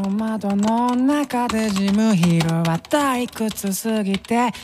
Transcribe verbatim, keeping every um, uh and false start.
の窓の中でジムヒルは退屈すぎて